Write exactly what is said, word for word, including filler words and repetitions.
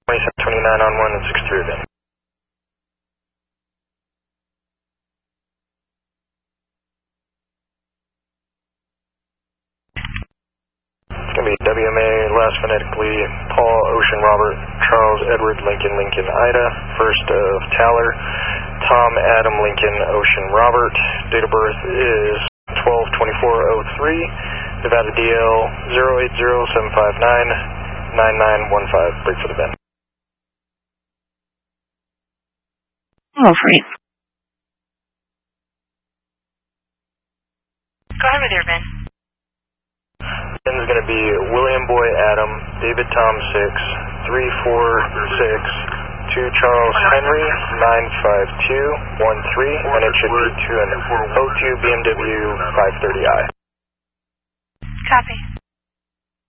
twenty-seven twenty-nine on one and six three then. It's going to be W M A, last phonetically, Paul, Ocean, Robert, Charles, Edward, Lincoln, Lincoln, Ida, first of Taller, Tom, Adam, Lincoln, Ocean, Robert. Date of birth is twelve twenty-four oh three, Nevada D L zero eight zero seven five nine nine nine one five. Break for the bend. Oh, free. Go ahead with your Ben. Ben is going to be William Boy Adam, David Tom six, three four six, two Charles Henry, nine five two one three, and it should be to an O two B M W five thirty I. Copy.